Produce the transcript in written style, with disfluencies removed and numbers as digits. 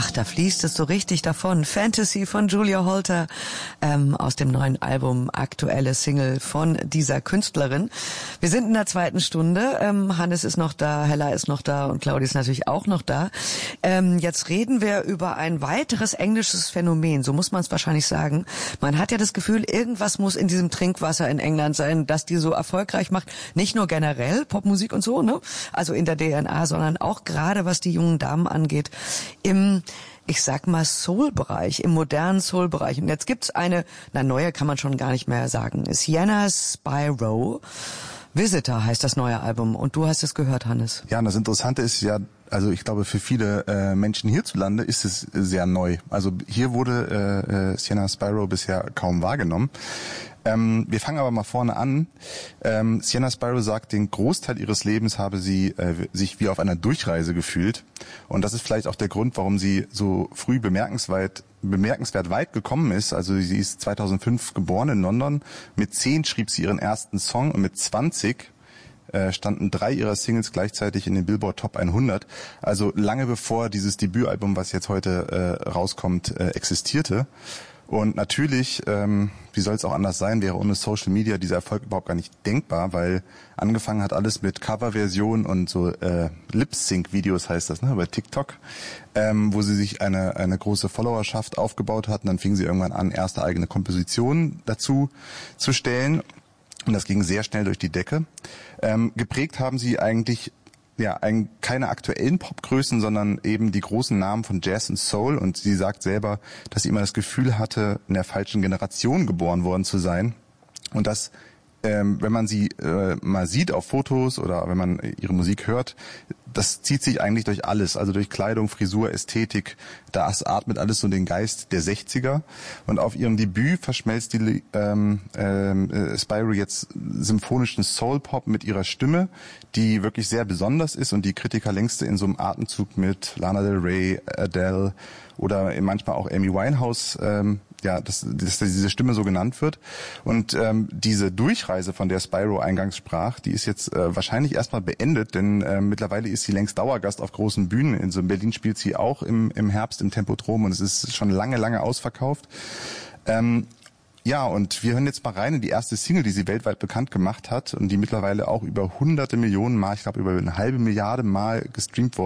Ach, da fließt es so richtig davon. Fantasy von Julia Holter aus dem neuen Album, aktuelle Single von dieser Künstlerin. Wir sind in der zweiten Stunde. Hannes ist noch da, Hella ist noch da und Claudia ist natürlich auch noch da. Jetzt reden wir über ein weiteres englisches Phänomen, so muss man es wahrscheinlich sagen. Man hat ja das Gefühl, irgendwas muss in diesem Trinkwasser in England sein, das die so erfolgreich macht. Nicht nur generell Popmusik und so, ne? Also in der DNA, sondern auch gerade was die jungen Damen angeht, im, ich sag mal, Soul-Bereich, im modernen Soul-Bereich. Und jetzt gibt's eine, neue kann man schon gar nicht mehr sagen, Sienna Spyro. Visitor heißt das neue Album. Und du hast es gehört, Hannes. Ja, und das Interessante ist ja, also ich glaube, für viele Menschen hierzulande ist es sehr neu. Also hier wurde Sienna Spyro bisher kaum wahrgenommen. Wir fangen aber mal vorne an. Sienna Spyro sagt, den Großteil ihres Lebens habe sie sich wie auf einer Durchreise gefühlt. Und das ist vielleicht auch der Grund, warum sie so früh bemerkenswert weit gekommen ist. Also sie ist 2005 geboren in London. Mit 10 schrieb sie ihren ersten Song und mit 20 standen 3 ihrer Singles gleichzeitig in den Billboard Top 100. Also lange bevor dieses Debütalbum, was jetzt heute rauskommt, existierte. Und natürlich, wie soll es auch anders sein, wäre ohne Social Media dieser Erfolg überhaupt gar nicht denkbar, weil angefangen hat alles mit Coverversionen und so Lip-Sync-Videos heißt das, ne, bei TikTok, wo sie sich eine große Followerschaft aufgebaut hat. Und dann fing sie irgendwann an, erste eigene Kompositionen dazu zu stellen. Und das ging sehr schnell durch die Decke. Geprägt haben sie eigentlich keine aktuellen Popgrößen, sondern eben die großen Namen von Jazz und Soul. Und sie sagt selber, dass sie immer das Gefühl hatte, in der falschen Generation geboren worden zu sein. Und das, wenn man sie mal sieht auf Fotos oder wenn man ihre Musik hört, das zieht sich eigentlich durch alles, also durch Kleidung, Frisur, Ästhetik. Das atmet alles so den Geist der 60er. Und auf ihrem Debüt verschmelzt die Spyro jetzt symphonischen Soul-Pop mit ihrer Stimme, die wirklich sehr besonders ist und die Kritiker längst in so einem Atemzug mit Lana Del Rey, Adele oder manchmal auch Amy Winehouse, dass diese Stimme so genannt wird. Und diese Durchreise, von der Spyro eingangs sprach, die ist jetzt wahrscheinlich erstmal beendet, denn mittlerweile ist sie längst Dauergast auf großen Bühnen. In Berlin spielt sie auch im Herbst im Tempodrom und es ist schon lange ausverkauft. Und wir hören jetzt mal rein in die erste Single, die sie weltweit bekannt gemacht hat und die mittlerweile auch über hunderte Millionen Mal, ich glaube über 1,5 Milliarde Mal gestreamt worden